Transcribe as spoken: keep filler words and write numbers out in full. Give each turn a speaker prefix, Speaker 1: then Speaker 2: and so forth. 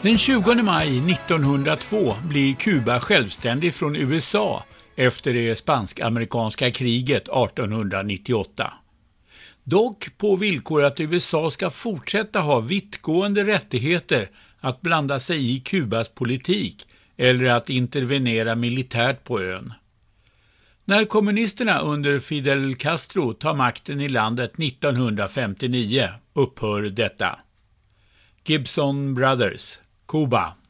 Speaker 1: Den tjugonde maj nittonhundratvå blir Kuba självständig från U S A efter det spansk-amerikanska kriget artonhundranittioåtta. Dock på villkor att U S A ska fortsätta ha vittgående rättigheter att blanda sig i Kubas politik eller att intervenera militärt på ön. När kommunisterna under Fidel Castro tar makten i landet nittonhundrafemtionio upphör detta. Gibson Brothers, Kuba.